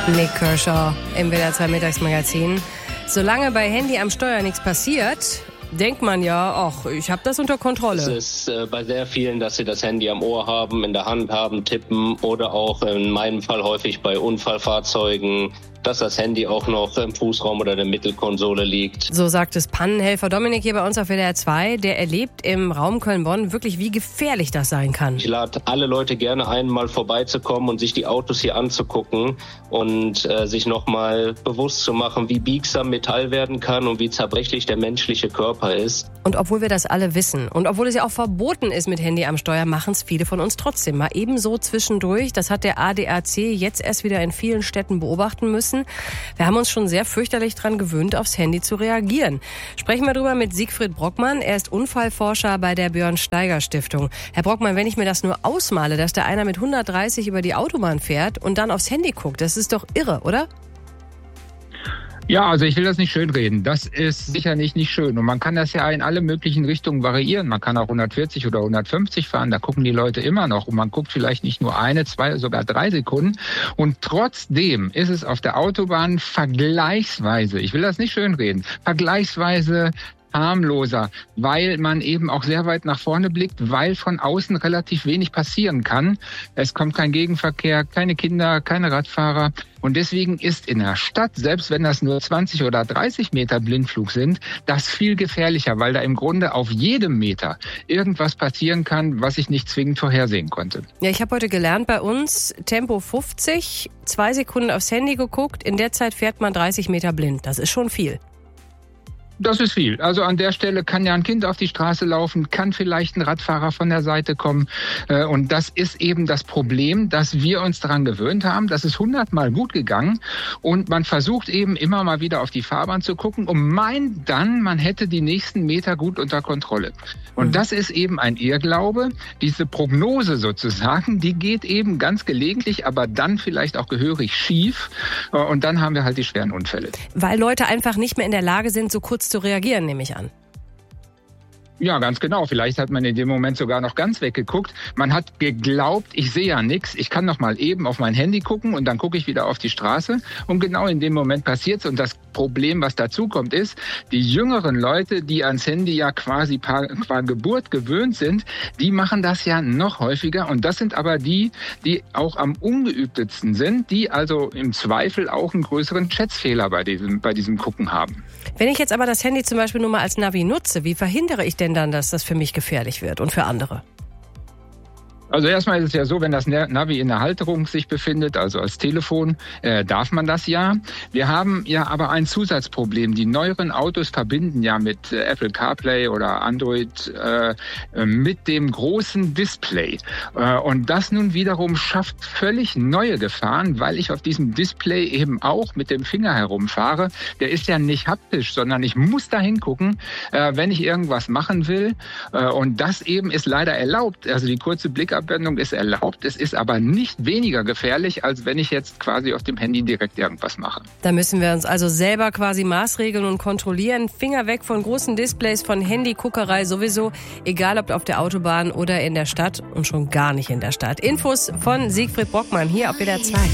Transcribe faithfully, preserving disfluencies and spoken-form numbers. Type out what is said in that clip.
Nick Kershaw im W D R zwei Mittagsmagazin. Solange bei Handy am Steuer nichts passiert, denkt man ja, ach, ich habe das unter Kontrolle. Es ist äh, bei sehr vielen, dass sie das Handy am Ohr haben, in der Hand haben, tippen oder auch in meinem Fall häufig bei Unfallfahrzeugen, dass das Handy auch noch im Fußraum oder der Mittelkonsole liegt. So sagt es Pannenhelfer Dominik hier bei uns auf W D R zwei. Der erlebt im Raum Köln-Bonn wirklich, wie gefährlich das sein kann. Ich lade alle Leute gerne ein, mal vorbeizukommen und sich die Autos hier anzugucken und äh, sich nochmal bewusst zu machen, wie biegsam Metall werden kann und wie zerbrechlich der menschliche Körper ist. Und obwohl wir das alle wissen und obwohl es ja auch verboten ist mit Handy am Steuer, machen es viele von uns trotzdem. Mal ebenso zwischendurch. Das hat der A D A C jetzt erst wieder in vielen Städten beobachten müssen. Wir haben uns schon sehr fürchterlich dran gewöhnt, aufs Handy zu reagieren. Sprechen wir drüber mit Siegfried Brockmann. Er ist Unfallforscher bei der Björn-Steiger-Stiftung. Herr Brockmann, wenn ich mir das nur ausmale, dass da einer mit hundertdreißig über die Autobahn fährt und dann aufs Handy guckt, das ist doch irre, oder? Ja, also ich will das nicht schönreden. Das ist sicherlich nicht schön. Und man kann das ja in alle möglichen Richtungen variieren. Man kann auch hundertvierzig oder hundertfünfzig fahren. Da gucken die Leute immer noch. Und man guckt vielleicht nicht nur eine, zwei, sogar drei Sekunden. Und trotzdem ist es auf der Autobahn vergleichsweise, ich will das nicht schönreden, vergleichsweise harmloser, weil man eben auch sehr weit nach vorne blickt, weil von außen relativ wenig passieren kann. Es kommt kein Gegenverkehr, keine Kinder, keine Radfahrer. Und deswegen ist in der Stadt, selbst wenn das nur zwanzig oder dreißig Meter Blindflug sind, das viel gefährlicher, weil da im Grunde auf jedem Meter irgendwas passieren kann, was ich nicht zwingend vorhersehen konnte. Ja, ich habe heute gelernt bei uns, Tempo fünfzig, zwei Sekunden aufs Handy geguckt, in der Zeit fährt man dreißig Meter blind. Das ist schon viel. Das ist viel. Also an der Stelle kann ja ein Kind auf die Straße laufen, kann vielleicht ein Radfahrer von der Seite kommen. Und das ist eben das Problem, dass wir uns daran gewöhnt haben. Das ist hundertmal gut gegangen. Und man versucht eben immer mal wieder auf die Fahrbahn zu gucken und meint dann, man hätte die nächsten Meter gut unter Kontrolle. Und mhm. das ist eben ein Irrglaube. Diese Prognose sozusagen, die geht eben ganz gelegentlich, aber dann vielleicht auch gehörig schief. Und dann haben wir halt die schweren Unfälle. Weil Leute einfach nicht mehr in der Lage sind, so kurz zu reagieren, nehme ich an. Ja, ganz genau. Vielleicht hat man in dem Moment sogar noch ganz weggeguckt. Man hat geglaubt, ich sehe ja nichts. Ich kann noch mal eben auf mein Handy gucken und dann gucke ich wieder auf die Straße. Und genau in dem Moment passiert's. Und das Problem, was dazu kommt, ist, die jüngeren Leute, die ans Handy ja quasi qua Geburt gewöhnt sind, die machen das ja noch häufiger. Und das sind aber die, die auch am ungeübtesten sind, die also im Zweifel auch einen größeren Schätzfehler bei diesem, bei diesem Gucken haben. Wenn ich jetzt aber das Handy zum Beispiel nur mal als Navi nutze, wie verhindere ich denn dann, dass das für mich gefährlich wird und für andere? Also erstmal ist es ja so, wenn das Navi in der Halterung sich befindet, also als Telefon, äh, darf man das ja. Wir haben ja aber ein Zusatzproblem. Die neueren Autos verbinden ja mit äh, Apple CarPlay oder Android äh, mit dem großen Display. Äh, und das nun wiederum schafft völlig neue Gefahren, weil ich auf diesem Display eben auch mit dem Finger herumfahre. Der ist ja nicht haptisch, sondern ich muss da hingucken, äh, wenn ich irgendwas machen will. Äh, und das eben ist leider erlaubt. Also die kurze Blickabwendung ist erlaubt. Es ist aber nicht weniger gefährlich, als wenn ich jetzt quasi auf dem Handy direkt irgendwas mache. Da müssen wir uns also selber quasi maßregeln und kontrollieren. Finger weg von großen Displays, von Handyguckerei sowieso. Egal ob auf der Autobahn oder in der Stadt und schon gar nicht in der Stadt. Infos von Siegfried Brockmann hier auf W D R zwei.